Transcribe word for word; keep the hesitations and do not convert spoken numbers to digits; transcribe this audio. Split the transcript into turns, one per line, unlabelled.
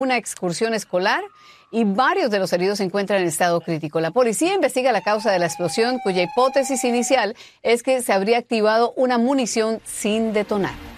una excursión escolar y varios de los heridos se encuentran en estado crítico. La policía investiga la causa de la explosión, cuya hipótesis inicial es que se habría activado una munición sin detonar.